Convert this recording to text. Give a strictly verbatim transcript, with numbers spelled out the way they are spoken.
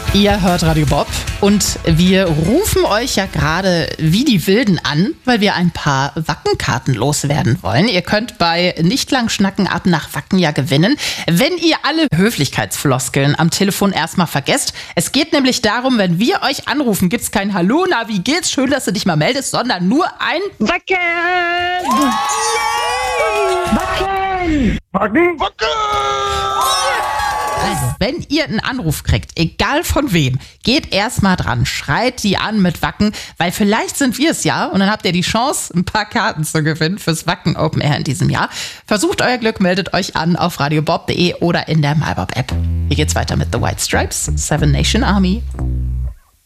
Ihr hört Radio Bob und wir rufen euch ja gerade wie die Wilden an, weil wir ein paar Wackenkarten loswerden wollen. Ihr könnt bei Nicht lang schnacken ab nach Wacken ja gewinnen, wenn ihr alle Höflichkeitsfloskeln am Telefon erstmal vergesst. Es geht nämlich darum, wenn wir euch anrufen, gibt's kein Hallo, na wie geht's, schön, dass du dich mal meldest, sondern nur ein Wacken! Wacken! Wacken! Wacken! Also, wenn ihr einen Anruf kriegt, egal von wem, geht erstmal dran, schreit die an mit Wacken, weil vielleicht sind wir es ja und dann habt ihr die Chance, ein paar Karten zu gewinnen fürs Wacken Open Air in diesem Jahr. Versucht euer Glück, meldet euch an auf radiobob punkt de oder in der MyBob App. Hier geht's weiter mit The White Stripes, Seven Nation Army.